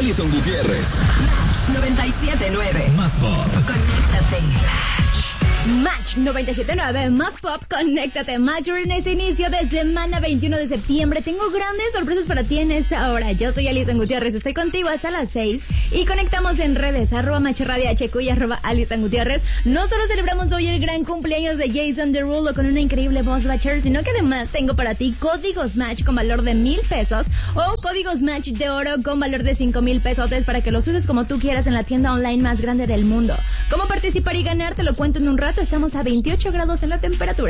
Alison Gutiérrez. Match 97.9. Más pop. Conéctate. Match 97.9, más pop, conéctate. Match en este inicio de semana 21 de septiembre. Tengo grandes sorpresas para ti en esta hora. Yo soy Alison Gutiérrez, estoy contigo hasta las 6 y conectamos en redes, @MatchRadioHQ y @Alison Gutiérrez. No solo celebramos hoy el gran cumpleaños de Jason Derulo con una increíble voz Bachelor, sino que además tengo para ti códigos Match con valor de 1,000 pesos o códigos Match de oro con valor de 5,000 pesos para que los uses como tú quieras en la tienda online más grande del mundo. ¿Cómo participar y ganar? Te lo cuento en un rato. Estamos a 28 grados en la temperatura.